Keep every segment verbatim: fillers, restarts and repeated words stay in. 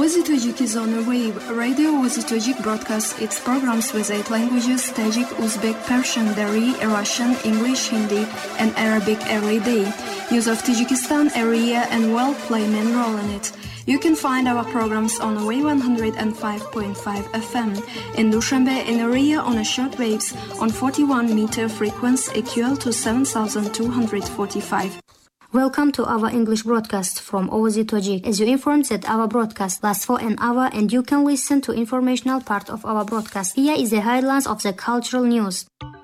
Oazy Tajik is on the wave. Radio Oazy Tajik broadcasts its programs with eight languages: Tajik, Uzbek, Persian, Dari, Russian, English, Hindi, and Arabic every day. News of Tajikistan area and world play main role in it. You can find our programs on Wave one oh five point five F M in Dushanbe in area on a short waves on forty-one meter frequency equal to seven thousand two hundred forty-five. Welcome to our English broadcast from Oazy Tajik. As you informed that our broadcast lasts for an hour and you can listen to informational part of our broadcast. Here is the highlights of the cultural news.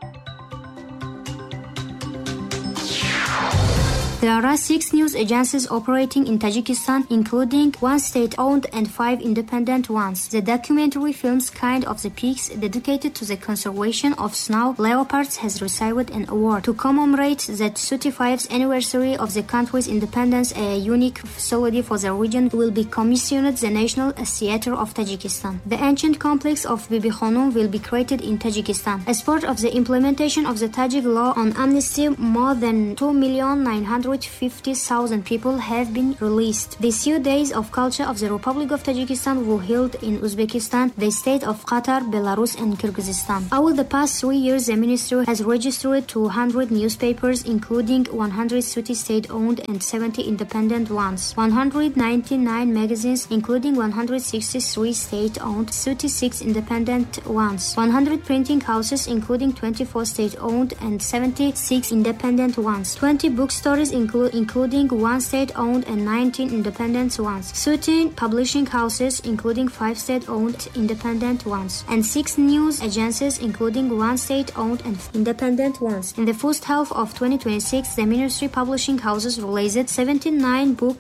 There are six news agencies operating in Tajikistan, including one state-owned and five independent ones. The documentary films Kind of the Peaks, dedicated to the conservation of snow leopards, has received an award. To commemorate the thirty-fifth anniversary of the country's independence, a unique facility for the region will be commissioned the National Theatre of Tajikistan. The ancient complex of Bibi Khanum will be created in Tajikistan. As part of the implementation of the Tajik law on amnesty, more than two million nine hundred fifty thousand people have been released. These few days of culture of the Republic of Tajikistan were held in Uzbekistan, the state of Qatar, Belarus, and Kyrgyzstan. Over the past three years, the ministry has registered two hundred newspapers, including one hundred thirty state-owned and seventy independent ones, one hundred ninety-nine magazines, including one hundred sixty-three state-owned, thirty-six independent ones, one hundred printing houses, including twenty-four state-owned and seventy-six independent ones, twenty bookstores, Inclu- including one state-owned and nineteen independent ones, thirteen publishing houses, including five state-owned independent ones, and six news agencies, including one state-owned and independent ones. In the first half of twenty twenty-six, the ministry publishing houses released seventy-nine books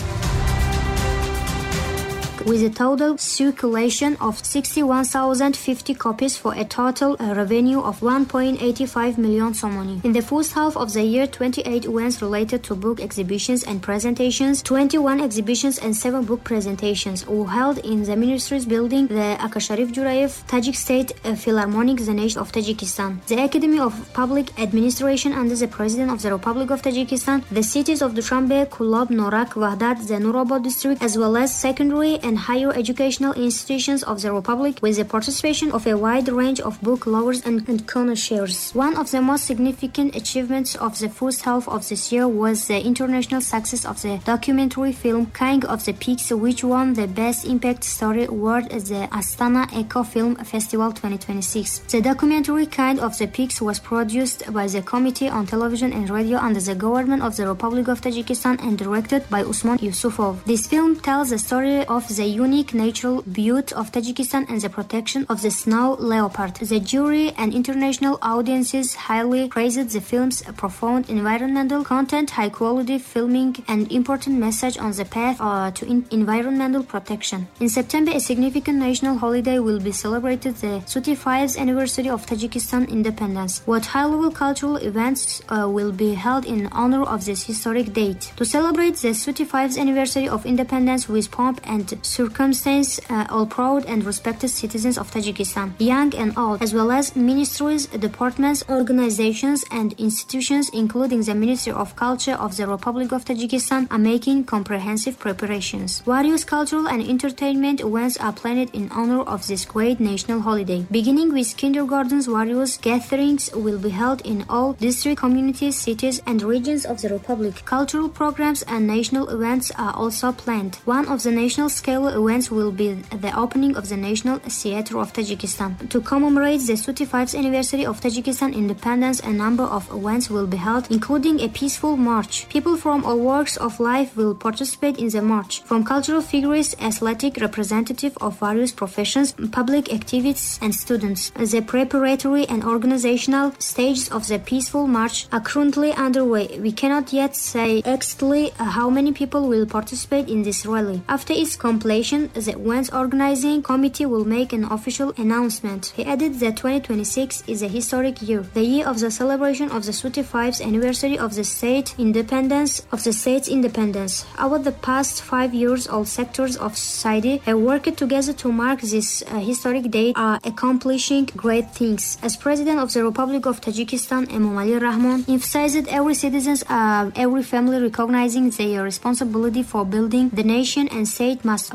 with a total circulation of sixty-one thousand fifty copies for a total uh, revenue of one point eight five million somoni. In the first half of the year, twenty-eight events related to book exhibitions and presentations, twenty-one exhibitions and seven book presentations were held in the ministry's building, the Akasharif Jurayev Tajik State uh, Philharmonic, the nation of Tajikistan, the Academy of Public Administration under the President of the Republic of Tajikistan, the cities of Dushanbe, Kulab, Norak, Wahdat, the Nurabad district, as well as secondary and higher educational institutions of the Republic, with the participation of a wide range of book lovers and, and connoisseurs. One of the most significant achievements of the first half of this year was the international success of the documentary film Kind of the Peaks, which won the Best Impact Story Award at the Astana Eco Film Festival twenty twenty-six. The documentary Kind of the Peaks was produced by the Committee on Television and Radio under the government of the Republic of Tajikistan and directed by Usman Yusufov. This film tells the story of the unique natural beauty of Tajikistan and the protection of the snow leopard. The jury and international audiences highly praised the film's profound environmental content, high-quality filming, and important message on the path uh, to in- environmental protection. In September, a significant national holiday will be celebrated, the thirty-fifth anniversary of Tajikistan independence. What high-level cultural events uh, will be held in honor of this historic date? To celebrate the thirty-fifth anniversary of independence with pomp and circumstance, uh, all proud and respected citizens of Tajikistan, young and old, as well as ministries, departments, organizations, and institutions, including the Ministry of Culture of the Republic of Tajikistan, are making comprehensive preparations. Various cultural and entertainment events are planned in honor of this great national holiday. Beginning with kindergartens, various gatherings will be held in all district communities, cities, and regions of the Republic. Cultural programs and national events are also planned. One of the national scale events will be the opening of the National Theatre of Tajikistan. To commemorate the thirty-fifth anniversary of Tajikistan independence, a number of events will be held, including a peaceful march. People from all walks of life will participate in the march, from cultural figures, athletic representatives of various professions, public activities, and students. The preparatory and organizational stages of the peaceful march are currently underway. We cannot yet say exactly how many people will participate in this rally. After its completion, the event's organizing committee will make an official announcement. He added that twenty twenty-six is a historic year, the year of the celebration of the thirty-fifth anniversary of the state independence of the state's independence. Over the past five years, all sectors of society have worked together to mark this uh, historic date, are accomplishing great things. As President of the Republic of Tajikistan, Emomali Rahman emphasized every citizens, uh, every family recognizing their responsibility for building the nation and state must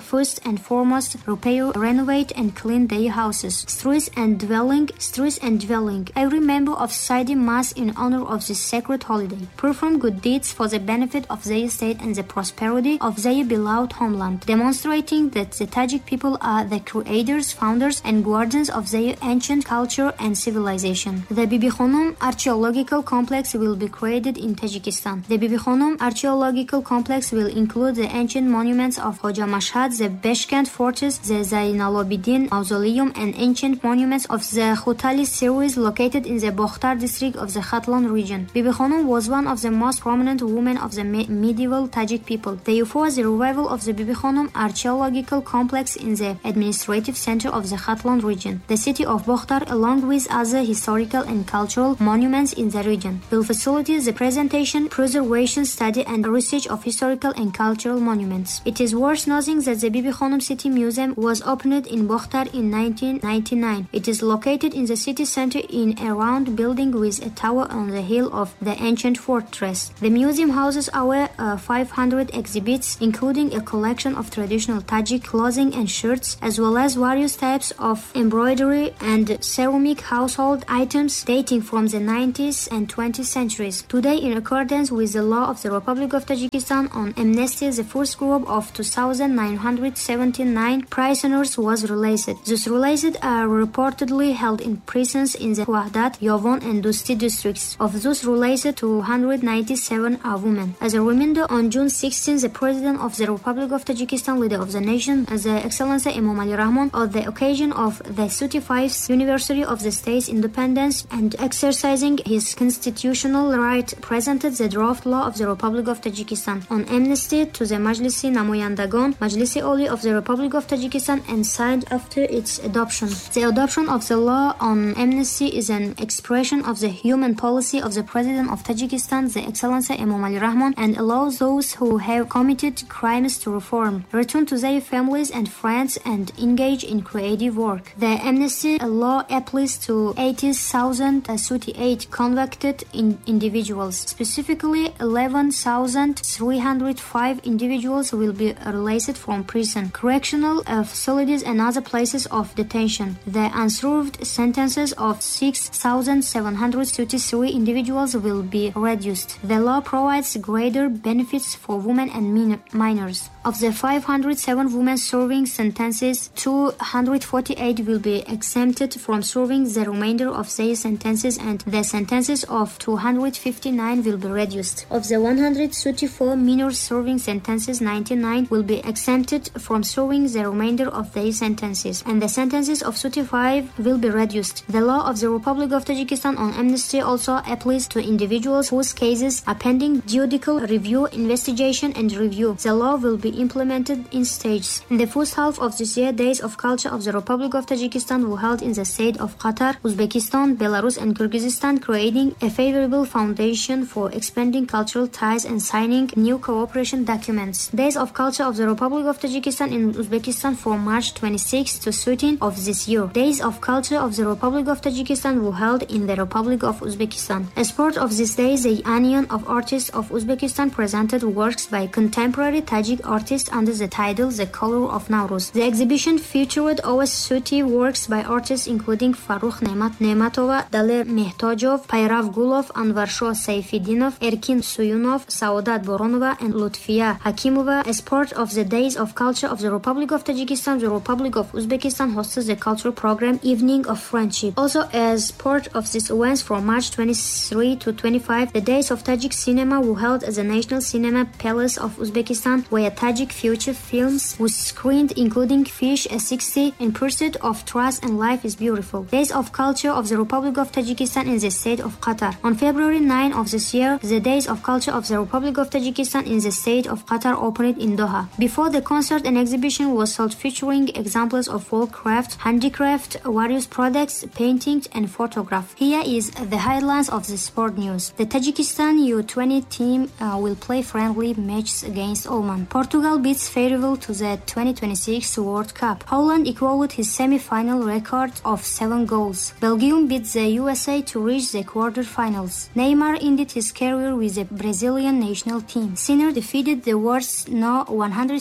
first and foremost repair, renovate and clean their houses. Streets and dwelling, streets and dwelling. Every member of society must, in honor of this sacred holiday, perform good deeds for the benefit of their state and the prosperity of their beloved homeland, demonstrating that the Tajik people are the creators, founders and guardians of their ancient culture and civilization. The Bibi Khanum archaeological complex will be created in Tajikistan. The Bibi Khanum archaeological complex will include the ancient monuments of Hoja Mashhad, the Beshkent fortress, the Zainalabidin mausoleum and ancient monuments of the Khutali series located in the Bokhtar district of the Khatlan region. Bibi Khanum was one of the most prominent women of the me- medieval Tajik people. Therefore, the revival of the Bibi Khanum archaeological complex in the administrative center of the Khatlan region, the city of Bokhtar, along with other historical and cultural monuments in the region, will facilitate the presentation, preservation, study and research of historical and cultural monuments. It is worth noting that the Bibi Khanum City Museum was opened in Bokhtar in nineteen ninety-nine. It is located in the city center in a round building with a tower on the hill of the ancient fortress. The museum houses over uh, five hundred exhibits, including a collection of traditional Tajik clothing and shirts, as well as various types of embroidery and ceramic household items dating from the nineteenth and twentieth centuries. Today, in accordance with the law of the Republic of Tajikistan on amnesty, the first group of two thousand nine hundred seventy-nine prisoners was released. Those released are reportedly held in prisons in the Wahdat, Yovon and Dusti districts. Of those released, two hundred ninety-seven are women. As a reminder, on June sixteenth, the President of the Republic of Tajikistan, leader of the nation, the Excellency Imam Ali Rahman, on the occasion of the thirty-fifth anniversary of the state's independence and exercising his constitutional right, presented the draft law of the Republic of Tajikistan on amnesty to the Majlisi Namoyandagan, Majlisi Oli of the Republic of Tajikistan, and signed after its adoption. The adoption of the law on amnesty is an expression of the human policy of the President of Tajikistan, the Excellency Imam Ali Rahman, and allows those who have committed crimes to reform, return to their families and friends, and engage in creative work. The amnesty law applies to eighty thousand thirty-eight convicted in individuals. Specifically, eleven thousand three hundred five individuals will be released from prison, correctional uh, facilities and other places of detention. The unserved sentences of six thousand seven hundred thirty-three individuals will be reduced. The law provides greater benefits for women and min- minors. Of the five hundred seven women serving sentences, two hundred forty-eight will be exempted from serving the remainder of their sentences, and the sentences of two hundred fifty-nine will be reduced. Of the one hundred thirty-four minors serving sentences, ninety-nine will be exempted from serving the remainder of their sentences, and the sentences of thirty-five will be reduced. The law of the Republic of Tajikistan on amnesty also applies to individuals whose cases are pending judicial review, investigation and review. The law will be implemented in stages. In the first half of this year, Days of Culture of the Republic of Tajikistan were held in the state of Qatar, Uzbekistan, Belarus and Kyrgyzstan, creating a favorable foundation for expanding cultural ties and signing new cooperation documents. Days of Culture of the Republic of Tajikistan in Uzbekistan from March twenty-sixth to thirteenth of this year. Days of Culture of the Republic of Tajikistan were held in the Republic of Uzbekistan. As part of this day, the Union of Artists of Uzbekistan presented works by contemporary Tajik artists under the title The Color of Nowruz. The exhibition featured over thirty works by artists including Farukh Nemat Nematova, Daler Mehtojov, Payrav Gulov, Anvarsho Saifidinov, Erkin Suyunov, Saodat Boronova and Lutfiya Hakimova. As part of the Days of Culture of the Republic of Tajikistan, the Republic of Uzbekistan hosted the cultural program Evening of Friendship. Also, as part of these events from March twenty-third to twenty-fifth, the Days of Tajik Cinema were held at the National Cinema Palace of Uzbekistan, where Tajik feature films were screened, including Fish A sixty, In Pursuit of Trust and Life is Beautiful. Days of Culture of the Republic of Tajikistan in the state of Qatar. On February ninth of this year, the Days of Culture of the Republic of Tajikistan in the state of Qatar opened in Doha. Before the concert, an exhibition was held featuring examples of folk craft, handicraft, various products, paintings and photographs. Here is the highlights of the sport news. The Tajikistan U twenty team uh, will play friendly matches against Oman. Portugal beats farewell to the twenty twenty-six World Cup. Holland equaled his semi-final record of seven goals. Belgium beat the U S A to reach the quarter-finals. Neymar ended his career with the Brazilian national team. Sinner defeated the world's now one hundred fifty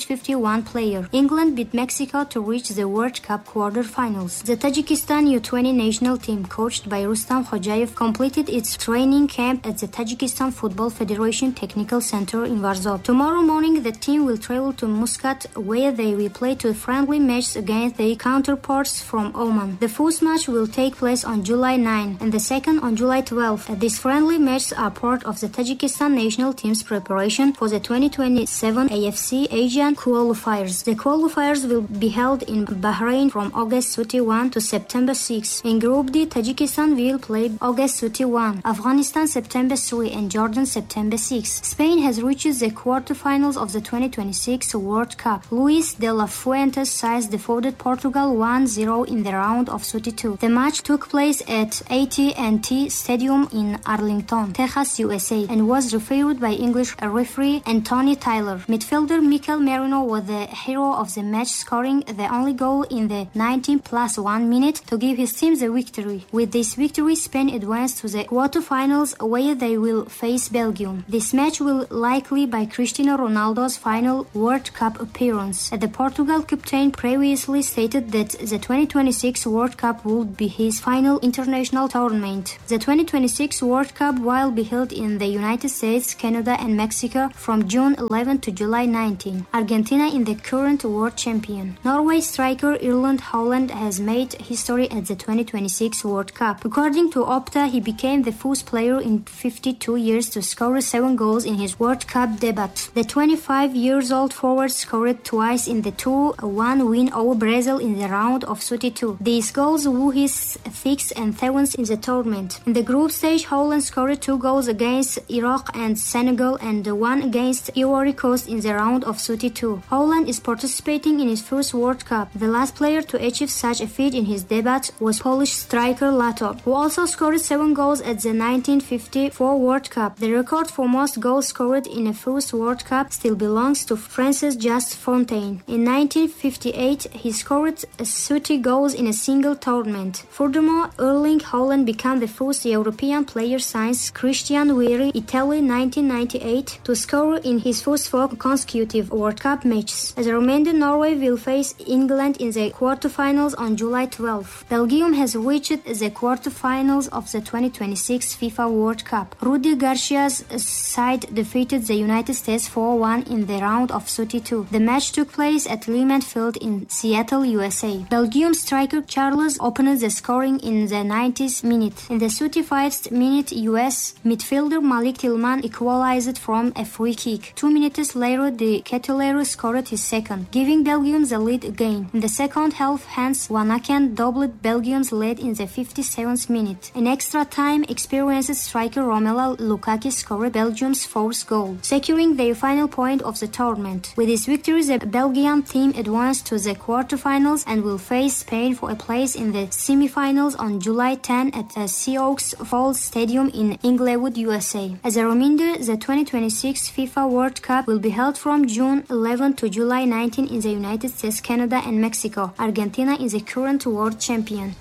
one player. England beat Mexico to reach the World Cup quarter-finals. The Tajikistan U twenty national team, coached by Rustam Khojayev, completed its training camp at the Tajikistan Football Federation Technical Center in Warsaw. Tomorrow morning, the team will travel to Muscat, where they will play two friendly matches against their counterparts from Oman. The first match will take place on July ninth and the second on July twelfth. These friendly matches are part of the Tajikistan national team's preparation for the twenty twenty-seven A F C Asian qualifiers. The qualifiers will be held in Bahrain from August thirty-first to September sixth. In Group D, Tajikistan will play August thirty-first, Afghanistan September third, and Jordan September sixth. Spain has reached the quarterfinals of the twenty twenty-six World Cup. Luis de la Fuente's side defeated Portugal one zero in the round of thirty-two. The match took place at A T and T Stadium in Arlington, Texas, U S A, and was refereed by English referee Anthony Taylor. Midfielder Mikel Merino was the hero of the match, scoring the only goal in the nineteen plus one minute to give his team the victory. With this victory, Spain advanced to the quarterfinals, where they will face Belgium. This match will likely be Cristiano Ronaldo's final World Cup appearance. The Portugal captain previously stated that the twenty twenty-six World Cup would be his final international tournament. The twenty twenty-six World Cup will be held in the United States, Canada, and Mexico from June eleventh to July nineteenth. Argentina is the current world champion. Norway striker Erling Haaland has made history at the twenty twenty-six World Cup. According to Opta, he became the first player in fifty-two years to score seven goals in his World Cup debut. The twenty-five years old forward scored twice in the two one win over Brazil in the round of thirty-two. These goals were his sixth and seventh in the tournament. In the group stage, Haaland scored two goals against Iraq and Senegal and one against Ivory Coast in the round of thirty-two. Haaland is participating in his first World Cup. The last player to achieve such a feat in his debut was Polish striker Lato, who also scored seven goals at the nineteen fifty-four World Cup. The record for most goals scored in a first World Cup still belongs to France's Just Fontaine. In nineteen fifty-eight, he scored thirty goals in a single tournament. Furthermore, Erling Haaland became the first European player since Christian Vieri, Italy, nineteen ninety-eight, to score in his first four consecutive World Cup matches. As a reminder, Norway will face England in the quarterfinals on July twelfth. Belgium has reached the quarterfinals of the twenty twenty-six FIFA World Cup. Rudi Garcia's side defeated the United States four one in the round of thirty-two. The match took place at Lehman Field in Seattle, U S A. Belgium striker Charles opened the scoring in the ninetieth minute. In the thirty-fifth minute, U S midfielder Malik Tillman equalized from a free kick. Two minutes later, the Ketelaere scored his second, giving Belgium the lead again. In the second half, Hans Wanaken doubled Belgium's lead in the fifty-seventh minute. In extra time, experienced striker Romelu Lukaku scored Belgium's fourth goal, securing their final point of the tournament. With this victory, the Belgian team advanced to the quarterfinals and will face Spain for a place in the semi-finals on July tenth at the Sioux Falls Stadium in Inglewood, U S A. As a reminder, the twenty twenty-six FIFA World Cup will be held from June eleventh to July nineteenth in the United States, Canada, and Mexico. Argentina is the current world champion.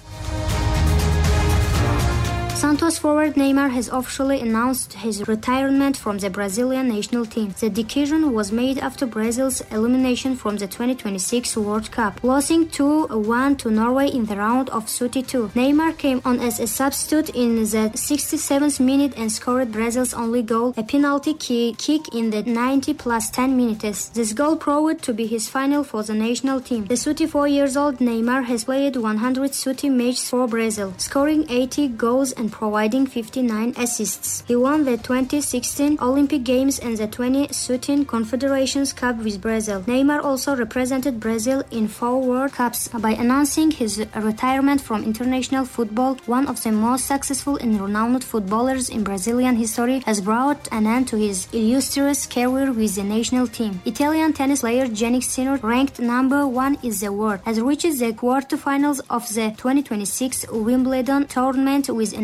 Santos forward Neymar has officially announced his retirement from the Brazilian national team. The decision was made after Brazil's elimination from the twenty twenty-six World Cup, losing two one to Norway in the round of thirty-two. Neymar came on as a substitute in the sixty-seventh minute and scored Brazil's only goal, a penalty kick in the ninety plus ten minutes. This goal proved to be his final for the national team. The thirty-four years old Neymar has played one hundred thirty matches for Brazil, scoring eighty goals and providing fifty-nine assists. He won the twenty sixteen Olympic Games and the twenty thirteen Confederations Cup with Brazil. Neymar also represented Brazil in four World Cups. By announcing his retirement from international football, one of the most successful and renowned footballers in Brazilian history has brought an end to his illustrious career with the national team. Italian tennis player Jannik Sinner, ranked number one in the world, has reached the quarterfinals of the twenty twenty-six Wimbledon tournament with an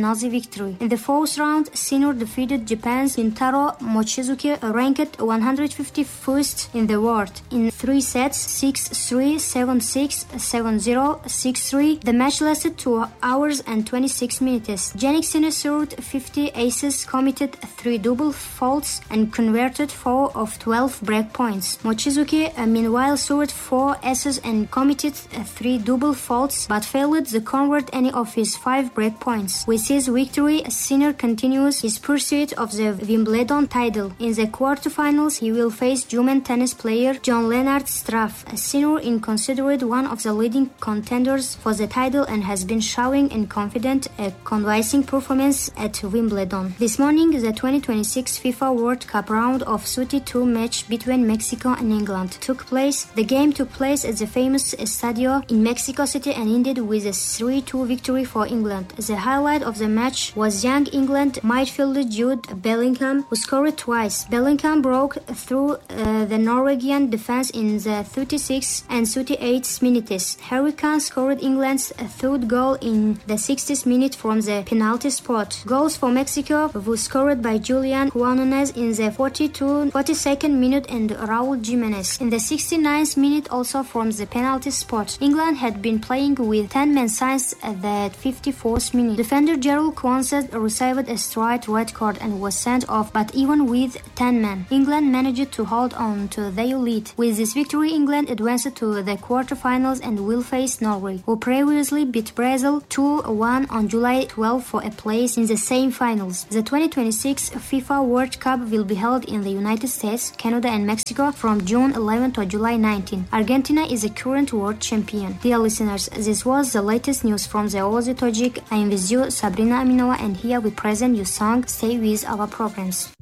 Nazi victory. In the fourth round, Sinner defeated Japan's Shintaro Mochizuki, ranked one hundred fifty-first in the world, in three sets, six three, seven six, seven zero, six three. The match lasted two hours and twenty-six minutes. Jannik Sinner served fifty aces, committed three double faults, and converted four of twelve break points. Mochizuki, uh, meanwhile, served four aces and committed uh, three double faults, but failed to convert any of his five break points. With his victory, Sinner continues his pursuit of the Wimbledon title. In the quarterfinals, he will face German tennis player Jan-Lennard Struff. Sinner is considered one of the leading contenders for the title and has been showing a confident, a convincing performance at Wimbledon. This morning, the twenty twenty-six FIFA World Cup round of thirty-two match between Mexico and England took place. The game took place at the famous Estadio in Mexico City and ended with a three two victory for England. The highlight of the match was young England midfielder Jude Bellingham, who scored twice. Bellingham broke through uh, the Norwegian defense in the thirty-sixth and thirty-eighth minutes. Harry Kane scored England's third goal in the sixtieth minute from the penalty spot. Goals for Mexico were scored by Julian Quinones in the forty-second minute and Raul Jimenez in the sixty-ninth minute, also from the penalty spot. England had been playing with ten men since the fifty-fourth minute. Defender Gerald Quansett received a straight red card and was sent off, but even with ten men, England managed to hold on to their lead. With this victory, England advanced to the quarterfinals and will face Norway, who previously beat Brazil two one on July twelfth for a place in the same finals. The twenty twenty-six FIFA World Cup will be held in the United States, Canada and Mexico from June eleventh to July nineteenth. Argentina is the current world champion. Dear listeners, this was the latest news from the Ozi Tajik. I am with you, Sabrina Aminova, and here we present you song Stay with our programs.